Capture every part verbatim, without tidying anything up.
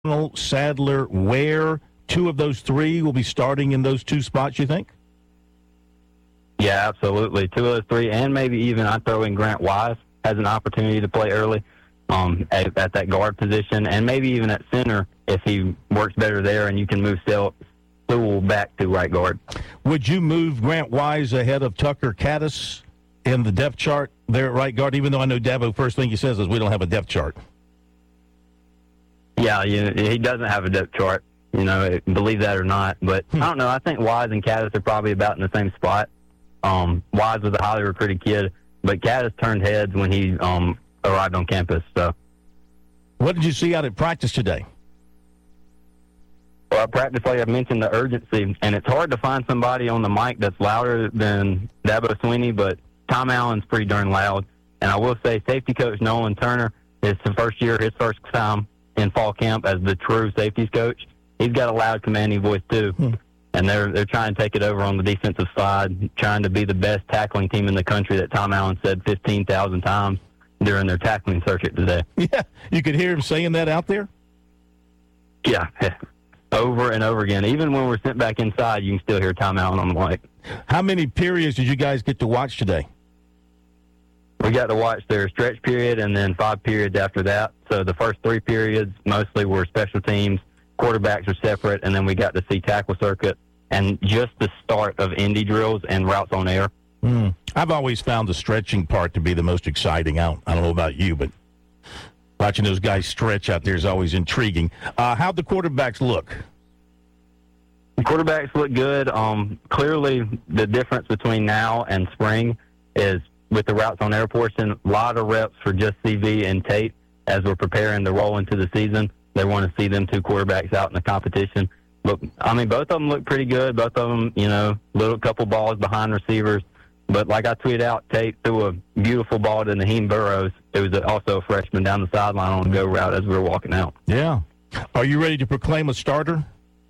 Sadler, Ware, two of those three will be starting in those two spots, you think? Yeah, absolutely. Two of those three, and maybe even I'd throw in Grant Wise has an opportunity to play early um, at, at that guard position, and maybe even at center if he works better there and you can move Sewell back to right guard. Would you move Grant Wise ahead of Tucker Caddis in the depth chart there at right guard, even though I know Dabo, first thing he says is we don't have a depth chart? Yeah, you know, he doesn't have a depth chart, you know, believe that or not. But hmm. I don't know. I think Wise and Caddis are probably about in the same spot. Um, Wise was a highly recruited kid, but Caddis turned heads when he um, arrived on campus. So, what did you see out at practice today? Well, at practice, like I mentioned, the urgency, and it's hard to find somebody on the mic that's louder than Dabo Swinney, but Tom Allen's pretty darn loud. And I will say, safety coach Nolan Turner, it's the first year, his first time in fall camp as the true safeties coach. He's got a loud, commanding voice too. Hmm. And they're they're trying to take it over on the defensive side, trying to be the best tackling team in the country that Tom Allen said fifteen thousand times during their tackling circuit today. Yeah, you could hear him saying that out there? Yeah, over and over again. Even when we're sent back inside, you can still hear Tom Allen on the mic. How many periods did you guys get to watch today? We got to watch their stretch period and then five periods after that. So the first three periods mostly were special teams. Quarterbacks are separate, and then we got to see tackle circuit and just the start of indie drills and routes on air. Mm. I've always found the stretching part to be the most exciting out. I don't know about you, but watching those guys stretch out there is always intriguing. Uh, how'd the quarterbacks look? The quarterbacks look good. Um, clearly, the difference between now and spring is with the routes on air portion, a lot of reps for just C V and Tate as we're preparing to roll into the season. They want to see them two quarterbacks out in the competition. But, I mean, both of them look pretty good. Both of them, you know, little couple balls behind receivers. But like I tweeted out, Tate threw a beautiful ball to Naheem Burrows. It was also a freshman down the sideline on a go route as we were walking out. Yeah. Are you ready to proclaim a starter?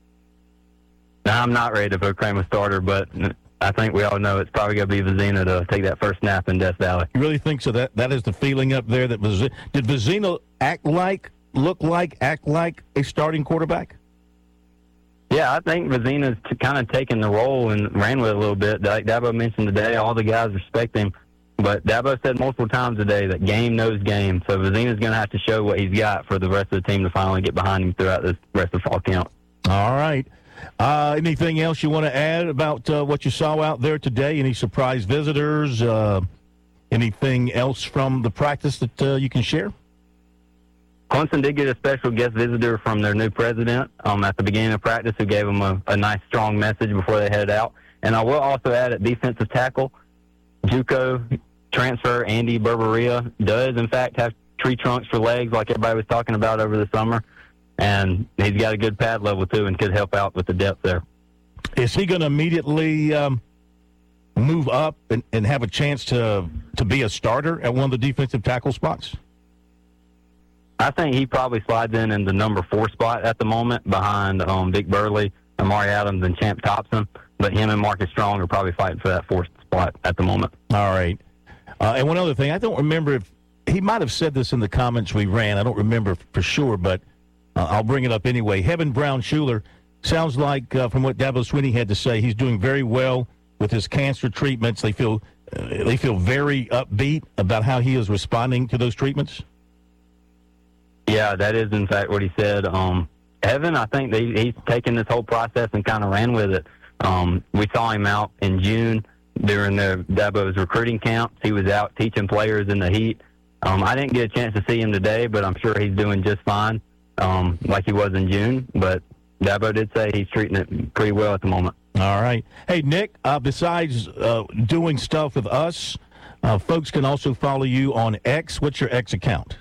No, I'm not ready to proclaim a starter, but I think we all know it's probably going to be Vizina to take that first snap in Death Valley. You really think so? That that is the feeling up there. That was, did Vizina act like, look like, act like a starting quarterback? Yeah, I think Vizina's t- kind of taken the role and ran with it a little bit. Like Dabo mentioned today, all the guys respect him. But Dabo said multiple times today that game knows game. So Vizina's going to have to show what he's got for the rest of the team to finally get behind him throughout this rest of fall camp. All right. Uh, anything else you want to add about uh, what you saw out there today? Any surprise visitors? Uh, anything else from the practice that uh, you can share? Clemson did get a special guest visitor from their new president um, at the beginning of practice who gave them a, a nice, strong message before they headed out. And I will also add at defensive tackle, JUCO transfer Andy Berberia does, in fact, have tree trunks for legs like everybody was talking about over the summer. And he's got a good pad level, too, and could help out with the depth there. Is he going to immediately um, move up and, and have a chance to to be a starter at one of the defensive tackle spots? I think he probably slides in in the number four spot at the moment behind um, Vic Burley, Amari Adams, and Champ Thompson. But him and Marcus Strong are probably fighting for that fourth spot at the moment. All right. Uh, and one other thing, I don't remember if he might have said this in the comments we ran. I don't remember for sure, but Uh, I'll bring it up anyway. Heaven Brown-Schuler sounds like, uh, from what Dabo Swinney had to say, he's doing very well with his cancer treatments. They feel uh, they feel very upbeat about how he is responding to those treatments. Yeah, that is, in fact, what he said. Um, Heaven, I think they, he's taken this whole process and kind of ran with it. Um, we saw him out in June during the Dabo's recruiting camps. He was out teaching players in the heat. Um, I didn't get a chance to see him today, but I'm sure he's doing just fine. Um, like he was in June, but Dabo did say he's treating it pretty well at the moment. All right. Hey, Nick, uh, besides uh, doing stuff with us, uh, folks can also follow you on X. What's your X account?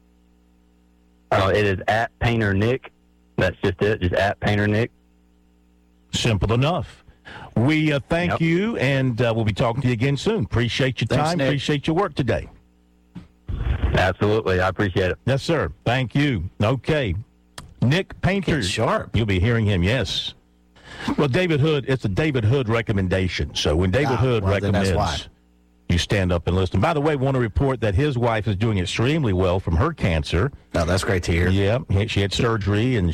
Uh, it is at Painter Nick. That's just it, just at Painter Nick. Simple enough. We uh, thank yep. you, and uh, we'll be talking to you again soon. Appreciate your Thanks, time. Nick. Appreciate your work today. Absolutely. I appreciate it. Yes, sir. Thank you. Okay. Nick Painter. Get sharp. You'll be hearing him, yes. Well, David Hood, it's a David Hood recommendation. So when David ah, Hood well, recommends, that's why. you stand up and listen. By the way, want to report that his wife is doing extremely well from her cancer. Oh, that's great to hear. Yeah, she had surgery, and